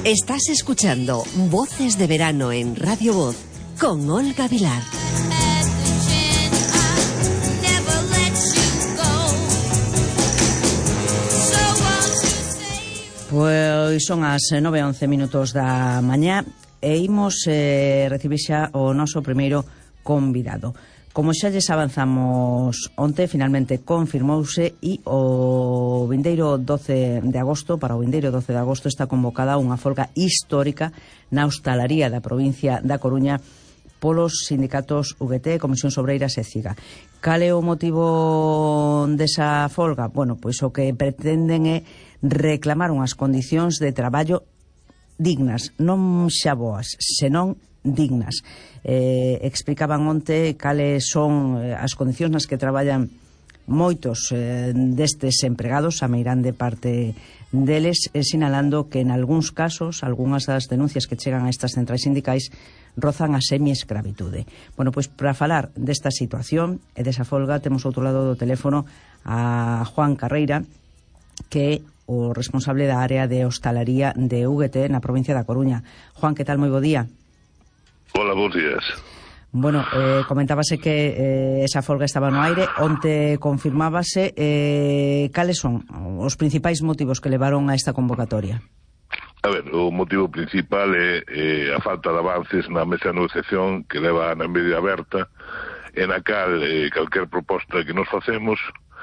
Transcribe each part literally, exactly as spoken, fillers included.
Estás escuchando Voces de Verano en Radio Voz con Olga Vilar. Pois son as nove e once minutos da mañá e imos eh, recibir xa o noso primeiro convidado. Como xa lles avanzamos onte, finalmente confirmouse e o vindeiro doce de agosto, para o vindeiro doce de agosto, está convocada unha folga histórica na hostalaría da provincia da Coruña polos sindicatos U G T, Comisións Obreiras e CIGA. Cal é o motivo desa folga? Bueno, pois o que pretenden é reclamar unhas condicións de traballo dignas, non xa boas, senón dignas. Eh, explicaban onte cales son as condicións nas que traballan moitos eh, destes empregados, a meirande parte deles, eh, sinalando que en algúns casos, algunhas das denuncias que chegan a estas centrais sindicais rozan a semi-escravitude. Bueno, pois para falar desta situación e desa folga temos ao outro lado do teléfono a Juan Carreira, que é o responsable da área de hostalaría de U G T na provincia da Coruña. Juan, que tal? Moi bo día. Hola, bons días. Bueno, eh, comentábase que eh, esa folga estaba no aire, onte confirmábase. Eh, cales son os principais motivos que levaron a esta convocatoria? A ver, o motivo principal é eh, a falta de avances na mesa de negociación que leva na media aberta, en a cal eh, calquer proposta que nos facemos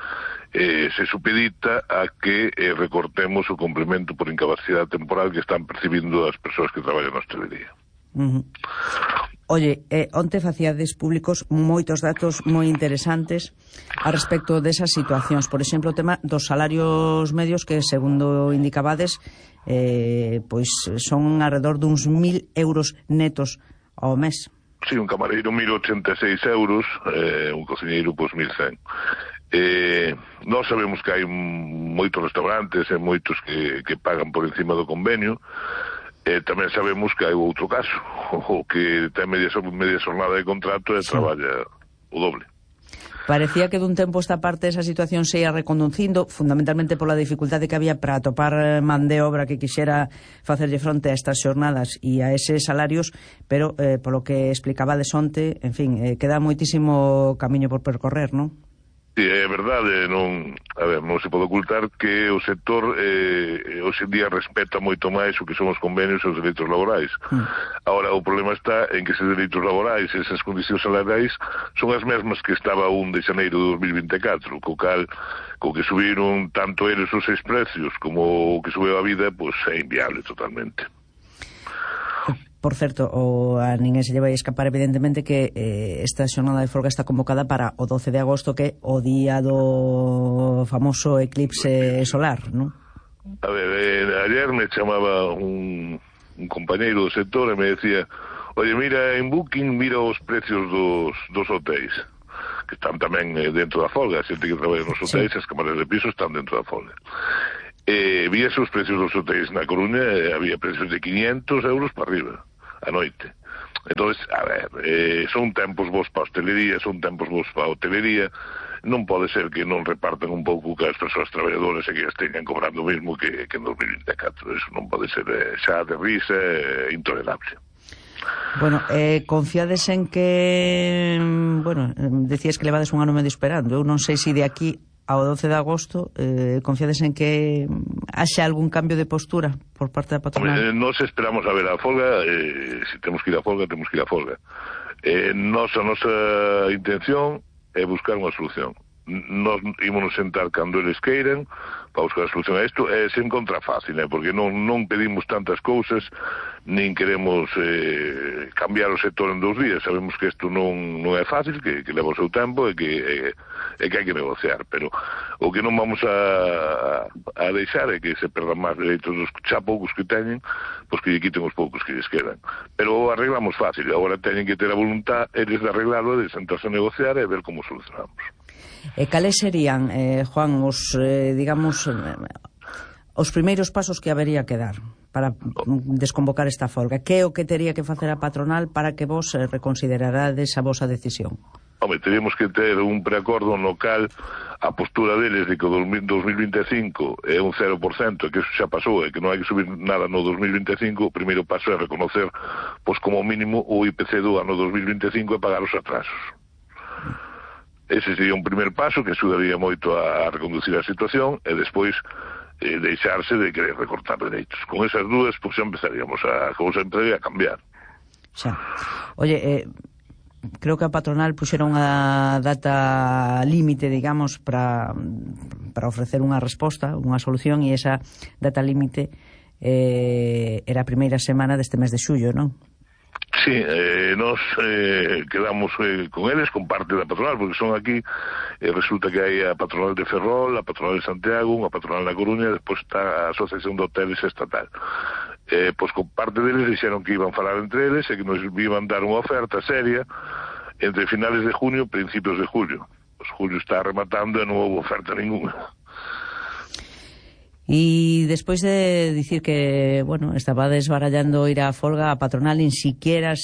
Eh, se supedita a que eh, recortemos o complemento por incapacidade temporal que están percibindo as persoas que traballan na hostelería. Uh-huh. Oye, eh, onte facíades públicos moitos datos moi interesantes a respecto desas situacións. Por exemplo, o tema dos salarios medios que, segundo indicabades, eh, pois son alrededor duns mil euros netos ao mes. Sí, un camareiro mil ochenta e seis euros, eh, un cociñeiro pois mil cen. Eh, nós sabemos que hai moitos restaurantes e moitos que, que pagan por encima do convenio. Eh, tamén sabemos que hai outro caso, o que ten media, media jornada de contrato e sí, traballa o doble. Parecía que dun tempo esta parte esa situación se ia reconducindo, fundamentalmente pola dificultade que había para atopar man de obra que quixera facerlle fronte a estas xornadas e a eses salarios, pero eh, polo que explicaba de sonte, en fin, eh, queda moitísimo camiño por percorrer, non? Sí, é verdade, non, a ver, non se pode ocultar que o sector eh, hoxe en día respeta moito máis o que son os convenios e os dereitos laborais. Mm. Ahora, o problema está en que eses dereitos laborais e esas condicións salariais son as mesmas que estaba un de xaneiro de dos mil vinte e catro, co cal, co que subiron tanto eles os seis precios como o que subeu a vida, pois é inviable totalmente. Por certo, o, a ninguén se lle vai escapar evidentemente que eh, esta xornada de folga está convocada para o doce de agosto, que é o día do famoso eclipse solar, non? A ver, eh, ayer me chamaba un, un compañeiro do sector e me decía: oye, mira en Booking, mira os precios dos, dos hotéis, que están tamén eh, dentro da folga, a xente que traballa nos hotéis, sí, as camareras de piso están dentro da folga. Eh, víase os precios dos hotéis na Coruña, eh, había precios de quinientos euros para arriba a noite. Entón, a ver, eh, son tempos vos para a hostelería, son tempos vos para a hotelería, non pode ser que non repartan un pouco que as persoas traballadoras e que as teñan cobrando o mesmo que, que en dos mil vinte e catro. Eso non pode ser eh, xa de risa, eh, intolerable. Bueno, eh, confiades en que, bueno, decías que levades un ano medio esperando, eu non sei se de aquí ao doce de agosto eh, confiades en que haxa algún cambio de postura por parte da patronal? Eh, nos esperamos a ver a folga, eh, se temos que ir a folga, temos que ir a folga. Eh, nos, a nosa intención é buscar unha solución. Nos ímonos sentar cando eles queiren para buscar a solución a isto, e se encontra fácil, eh, porque non, non pedimos tantas cousas, nin queremos eh, cambiar o sector en dous días. Sabemos que isto non, non é fácil, que, que leva o seu tempo e que, e, e que hai que negociar, pero o que non vamos a, a deixar é que se perdan máis dereitos dos xa poucos que teñen, pois que lle quiten os poucos que lles quedan. Pero arreglamos fácil, agora teñen que ter a voluntad eles de arreglarlo, de sentarse a negociar e ver como solucionamos. E cales serían, eh, Juan, os, eh, digamos, eh, os primeiros pasos que habería que dar para desconvocar esta folga? Que é o que tería que facer a patronal para que vos eh, reconsiderarades a vosa decisión? home, teríamos que ter un preacordo no cal a postura deles de que o dos mil vinte e cinco é un cero por cento, que eso xa pasou, e que non hai que subir nada no dos mil vinte e cinco. O primeiro paso é reconocer, pois como mínimo, o I P C do ano dos mil vinte e cinco e pagar os atrasos. Ese sería un primer paso que axudaría moito a reconducir a situación, e despois eh, deixarse de querer recortar dereitos. Con esas dúas, pois xa empezaríamos a cousa empezaría a cambiar. Xa. Oye, eh, creo que a patronal puxera unha data límite, digamos, para para ofrecer unha resposta, unha solución, e esa data límite eh, era a primeira semana deste mes de xullo, non? Sí, eh, nos eh, quedamos eh, con eles, con parte da patronal, porque son aquí, eh, resulta que hai a patronal de Ferrol, a patronal de Santiago, unha patronal na Coruña, e despois está a Asociación de Hoteles Estatal. Eh, pois con parte deles dixeron que iban falar entre eles e que nos iban dar unha oferta seria entre finales de junio e principios de julio. Pois julio está rematando e non houve oferta ninguna. E despois de dicir que, bueno, estaba desbarallando ir á folga, a patronal nin siquiera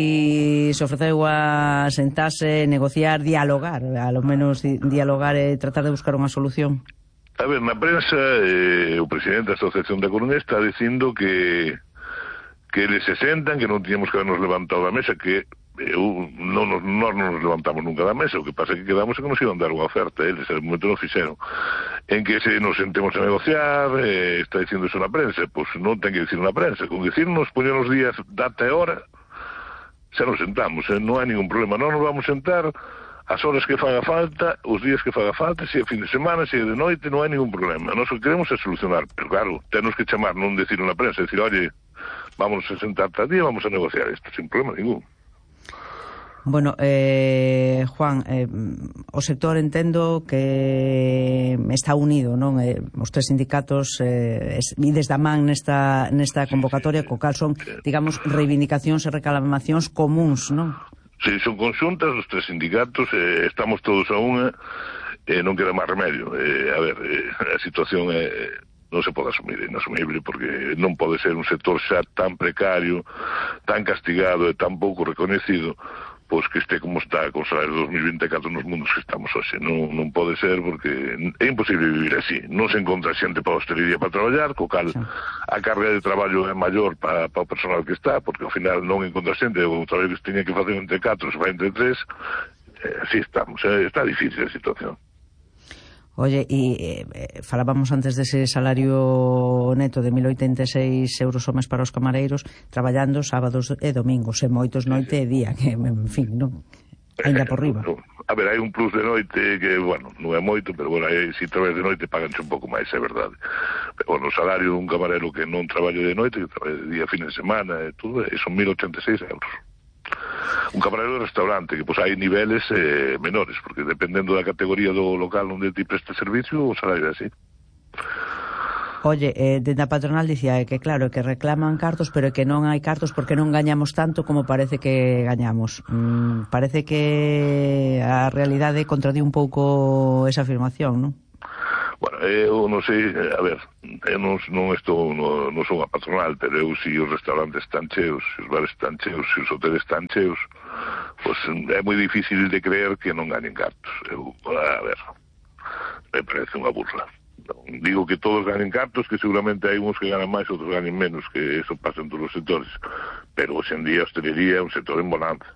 si se ofreceu a sentarse, negociar, dialogar, a lo menos di dialogar e tratar de buscar unha solución. A ver, na prensa, eh, o presidente da Asociación da Coruña está dicindo que que eles se sentan, que non tiñamos que habernos levantado da mesa, que eu, non, nos, nós non nos levantamos nunca da mesa, o que pasa é que quedamos é que nos iban dar unha oferta, eles en momento non fixeron, en que se nos sentemos a negociar, eh, está dicindo iso na prensa, pois non ten que dicir na prensa, con dicirnos, poñernos días, data e hora, xa nos sentamos, eh, non hai ningún problema, non nos vamos sentar as horas que faga falta, os días que faga falta, se é fin de semana, se é de noite, non hai ningún problema, nós o que queremos é solucionar, pero claro, temos que chamar, non decir na prensa, decir, oye, vamos a sentar tal día, vamos a negociar isto, sin problema ningún. Bueno, eh, Juan, eh, o sector entendo que está unido, non? Eh, os tres sindicatos eh, ides da man nesta, nesta convocatoria, co cal son, digamos, reivindicacións e reclamacións comuns, non? Sí, son conxuntas os tres sindicatos, eh, estamos todos a unha, eh, non queda máis remedio. Eh, a ver, eh, a situación é... Eh, non se pode asumir, é inasumible, porque non pode ser un sector xa tan precario, tan castigado e tan pouco reconhecido, pois que este como está con o salario de dos mil vinte e catro nos mundos que estamos hoxe. Non, non pode ser, porque é imposible vivir así. Non se encontra xente para a hostelería para traballar, co cal a carga de traballo é maior para, para o personal que está, porque ao final non encontra xente, o traballo que se teña que facer entre catro se vai entre tres, eh, así estamos, eh, está difícil a situación. Oye, e eh, falábamos antes dese salario neto de mil oitenta e seis euros ao mes para os camareiros, traballando sábados e domingos, e moitos noite e día, que, en fin, non? Ainda por riba. A ver, hai un plus de noite que, bueno, non é moito, pero, bueno, aí, se traballas de noite paganse un pouco máis, é verdade. Pero, bueno, o salario dun camarero que non traballe de noite, que traballe de día, fin de semana, e tudo, e son mil oitenta e seis euros. Un camarero de restaurante, que pois hai niveles eh, menores, porque dependendo da categoría do local onde ti presta servicio, o salario é así. Oye, eh, dende a patronal dicía que claro, que reclaman cartos, pero que non hai cartos porque non gañamos tanto como parece que gañamos. Mm, parece que a realidade contradí un pouco esa afirmación, non? Bueno, eu non sei, a ver, eu non, non estou, non, non son a patronal, pero eu si os restaurantes están cheos, si os bares están cheos, si os hoteles están cheos, pois é moi difícil de creer que non ganen cartos. Eu, a ver, me parece unha burla. Non digo que todos ganen cartos, que seguramente hai uns que ganan máis, outros ganen menos, que eso pasa en todos os sectores, pero hoxe en día a hostelería é un sector en bonanza.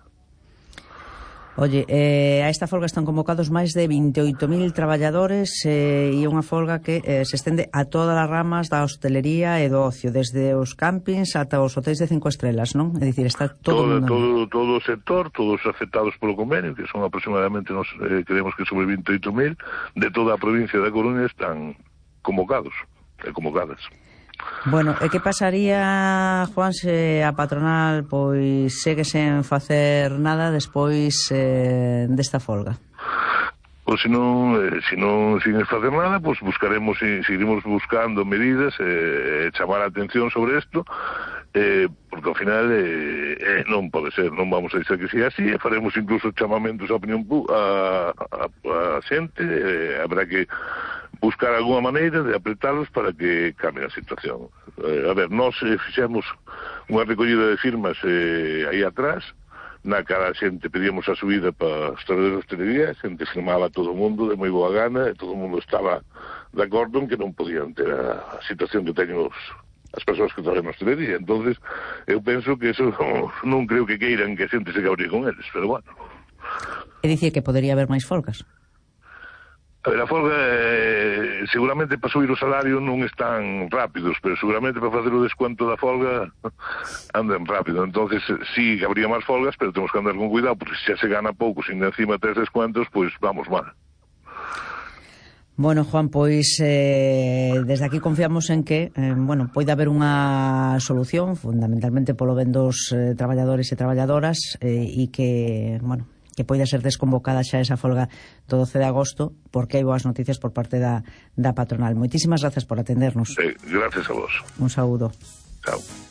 Oye, eh, a esta folga están convocados máis de vinte e oito mil traballadores eh, e unha folga que eh, se estende a todas as ramas da hostelería e do ocio, desde os campings ata os hotéis de cinco estrelas, non? É dicir, está todo, todo, mundo... todo, todo o sector, todos afectados polo convenio, que son aproximadamente, nos eh, creemos que sobre vinte e oito mil, de toda a provincia da Coruña están convocados e convocadas. Bueno, e que pasaría, Juan, se a patronal pois segue sen facer nada despois eh, desta folga? Pois se non, eh, se non siguen facer nada, pois buscaremos, seguiremos buscando medidas e eh, chamar a atención sobre isto, eh, porque ao final eh, eh, non pode ser, non vamos a dizer que sea así, e faremos incluso chamamentos a opinión a, a, a xente, eh, habrá que buscar alguna maneira de apretarlos para que cambie a situación. Eh, a ver, nós eh, fixemos unha recollida de firmas eh, aí atrás na cara a xente pedíamos a subida para os traballadores de hostelería, a xente firmaba todo o mundo de moi boa gana, e todo o mundo estaba de acordo en que non podían ter a situación que teñen os, as persoas que traballan na hostelería. Entonces eu penso que eso non creo que queiran que a xente se cabríe con eles, pero bueno. É dicir que podería haber máis folgas? A ver, a folga, eh, seguramente para subir o salario non están rápidos, pero seguramente para facer o descuento da folga andan rápido. Entonces sí, habría máis folgas, pero temos que andar con cuidado, porque se xa se gana pouco, sin encima tres descuentos, pois pues vamos mal. Bueno, Juan, pois eh, desde aquí confiamos en que eh, bueno, poida haber unha solución, fundamentalmente polo ben dos eh, traballadores e traballadoras, eh, e que, bueno, que poida ser desconvocada xa esa folga do doce de agosto, porque hai boas noticias por parte da, da patronal. Moitísimas grazas por atendernos. Sí, gracias a vos. Un saúdo. Chao.